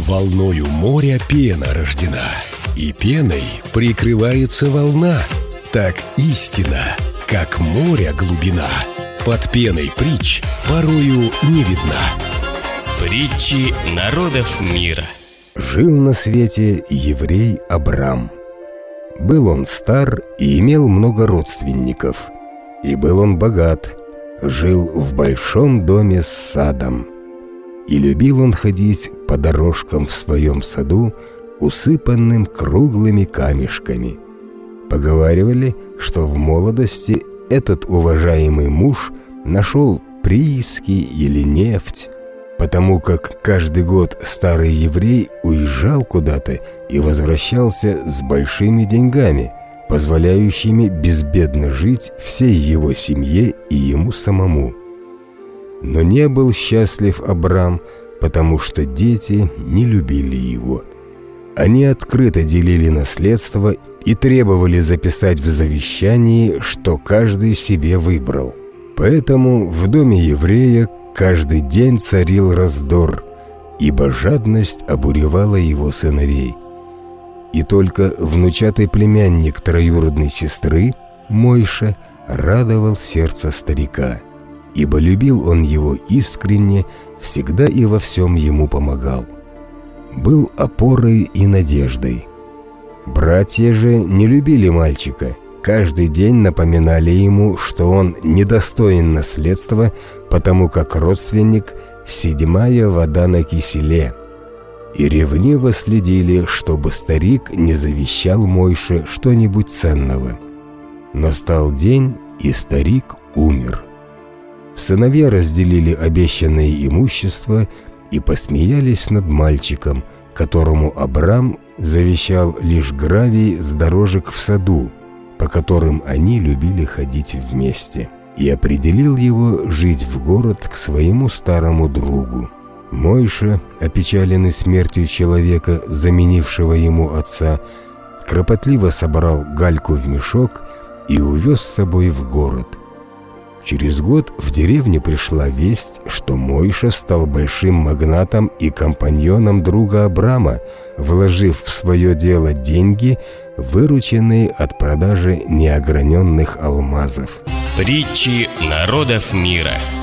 Волною моря пена рождена, и пеной прикрывается волна. Так истина, как море глубина, под пеной притч порою не видна. Притчи народов мира. Жил на свете еврей Абрам. Был он стар и имел много родственников. И был он богат, жил в большом доме с садом. И любил он ходить по дорожкам в своем саду, усыпанным круглыми камешками. Поговаривали, что в молодости этот уважаемый муж нашел прииски или нефть, потому как каждый год старый еврей уезжал куда-то и возвращался с большими деньгами, позволяющими безбедно жить всей его семье и ему самому. Но не был счастлив Абрам, потому что дети не любили его. Они открыто делили наследство и требовали записать в завещании, что каждый себе выбрал. Поэтому в доме еврея каждый день царил раздор, ибо жадность обуревала его сыновей. И только внучатый племянник троюродной сестры, Мойша, радовал сердце старика, ибо любил он его искренне, всегда и во всем ему помогал. Был опорой и надеждой. Братья же не любили мальчика, каждый день напоминали ему, что он недостоин наследства, потому как родственник — седьмая вода на киселе, и ревниво следили, чтобы старик не завещал Мойше что-нибудь ценного. Настал день, и старик умер. Сыновья разделили обещанное имущество и посмеялись над мальчиком, которому Абрам завещал лишь гравий с дорожек в саду, по которым они любили ходить вместе, и определил его жить в город к своему старому другу. Мойша, опечаленный смертью человека, заменившего ему отца, кропотливо собрал гальку в мешок и увез с собой в город. Через год в деревню пришла весть, что Мойша стал большим магнатом и компаньоном друга Абрама, вложив в свое дело деньги, вырученные от продажи неограненных алмазов. Притчи народов мира.